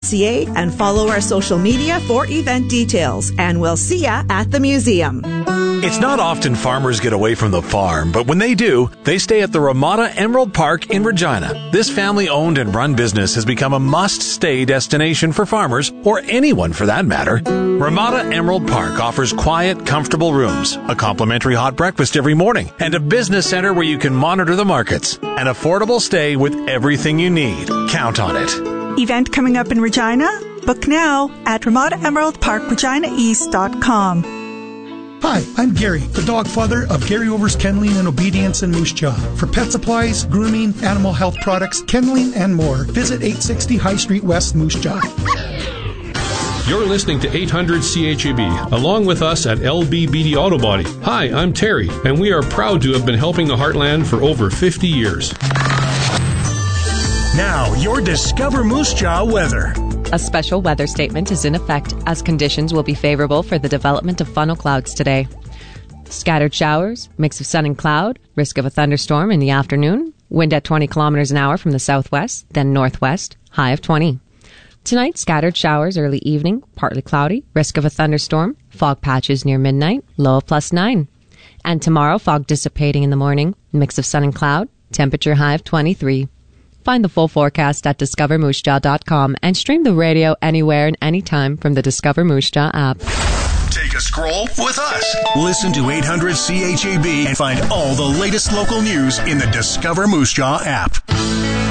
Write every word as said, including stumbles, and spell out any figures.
c a and follow our social media for event details. And we'll see ya at the museum. It's not often farmers get away from the farm, but when they do, they stay at the Ramada Emerald Park in Regina. This family-owned and run business has become a must-stay destination for farmers, or anyone for that matter. Ramada Emerald Park offers quiet, comfortable rooms, a complimentary hot breakfast every morning, and a business center where you can monitor the markets. An affordable stay with everything you need. Count on it. Event coming up in Regina? Book now at ramada emerald park regina east dot com. Hi, I'm Gary, the dog father of Gary Overs Kenneling and Obedience in Moose Jaw. For pet supplies, grooming, animal health products, kenneling, and more, visit eight sixty High Street West, Moose Jaw. You're listening to eight hundred C H A B, along with us at L B B D Auto Body. Hi, I'm Terry, and we are proud to have been helping the Heartland for over fifty years. Now, your Discover Moose Jaw weather. A special weather statement is in effect as conditions will be favorable for the development of funnel clouds today. Scattered showers, mix of sun and cloud, risk of a thunderstorm in the afternoon, wind at twenty kilometers an hour from the southwest, then northwest, high of twenty. Tonight, scattered showers early evening, partly cloudy, risk of a thunderstorm, fog patches near midnight, low of plus nine. And tomorrow, fog dissipating in the morning, mix of sun and cloud, temperature high of twenty-three. Find the full forecast at discover moose jaw dot com and stream the radio anywhere and anytime from the Discover Moose Jaw app. Take a scroll with us. Listen to eight hundred C H A B and find all the latest local news in the Discover Moose Jaw app.